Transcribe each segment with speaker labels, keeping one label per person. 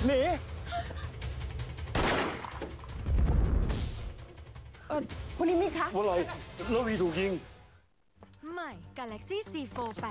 Speaker 1: หนี
Speaker 2: คุณลิมิคะ
Speaker 1: ว่าอะไรแล้ววีถูกยิง
Speaker 3: ใหม่ Galaxy C48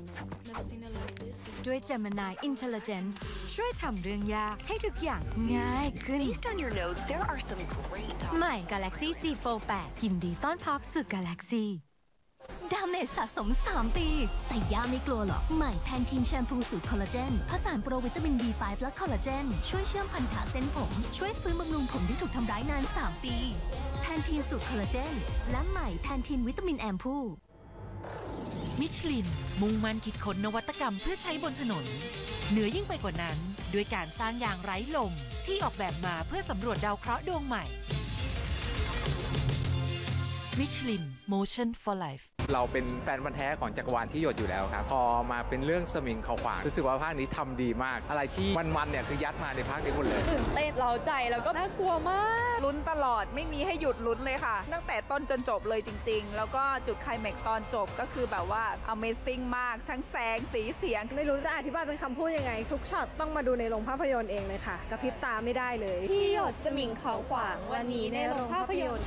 Speaker 3: ด้วย Gemini Intelligence ช่วยทำเรื่องยากให้ทุกอย่างง่ายขึ้น
Speaker 4: Based on your notes, there are some great
Speaker 3: ใหม่ Galaxy C48 ยินดีต้อนรับสู่ Galaxy ดาเมจสะสม 3 ปี แต่ย่าไม่กลัวหรอกใหม่แพนทีนแชมพูสูตรคอลลาเจนผสานโปรวิตามิน B5 และคอลลาเจนช่วยเชื่อมพันธะเส้นผม ช่วยฟื้นบำรุงผมที่ถูกทำร้ายนาน 3 ปีแพนทีนสูตรคอลลาเจนและใหม่แพนทีนวิตามินแอมพู
Speaker 5: มิชลินมุ่งมั่นคิดค้นนวัตกรรมเพื่อใช้บนถนนเหนือยิ่งไปกว่านั้นด้วยการสร้างยางไร้ลมที่ออกแบบมาเพื่อสำรวจดาวเคราะห์ดวงใหม่มิชลิน Motion for Life
Speaker 6: เราเป็นแฟนพันธุ์แท้ของจักรวาลที่หยดอยู่แล้วครับพอมาเป็นเรื่องสมิงเขาขวางรู้สึกว่าภาคนี้ทำดีมากอะไรที่มันเนี่ยคือยัดมาในภาคนี้หมดเลย
Speaker 2: ตื่นเต้นเราใจแล้วก็น่ากลัวมาก
Speaker 7: ลุ้นตลอดไม่มีให้หยุดลุ้นเลยค่ะ ตั้งแต่ต้นจนจบเลยจริงๆ แล้วก็จุดไคลแม็กซ์ตอนจบก็คือแบบว่า Amazing มากทั้งแสงสีเสียง
Speaker 2: ไม่รู้จะอธิบายเป็นคำพูดยังไง ทุกช็อตต้องมาดูในโรงภาพยนตร์เองเลยค่ะกระพริบตาไม่ได้เลยที่หยดสมิงเขาขวางวันนี้ในโรงภาพยนตร์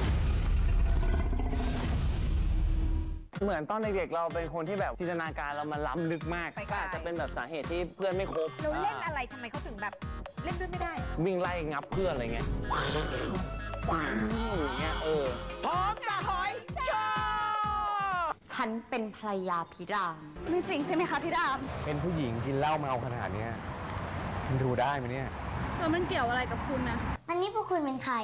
Speaker 1: เหมือนตอนเด็กๆเราเป็นคนที่แบบจินตนาการเรามันล้ำลึกมาก
Speaker 7: ไปไกล
Speaker 1: ก็อาจจะเป็นแบบสาเหตุที่เพื่อนไม่ครบ
Speaker 7: เราเล่นอะไรทำไมเขาถึงแบบเล่นด้วยไม่ได้
Speaker 1: วิ่งไล่งับเพื่อนอะไรเงี้ยอย่างเงี้ยพร้อมจะหอยชอ
Speaker 8: ฉันเป็นภรรยาพิราม
Speaker 2: ไม่จริงใช่ไหมคะพี่ดาม
Speaker 6: เป็นผู้หญิงกินเหล้าเมาขนาดนี้มันดูได้ไหมเนี่ย
Speaker 2: มันเกี่ยวอะไรกับคุณนะ
Speaker 8: อันนี้พวกคุณเป็นใคร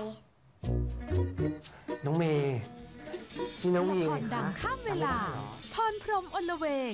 Speaker 1: น้องเมย์นี่น้อง
Speaker 3: ละ
Speaker 1: วี
Speaker 3: ครดังข้ามเวลา พรพรหมอลเวง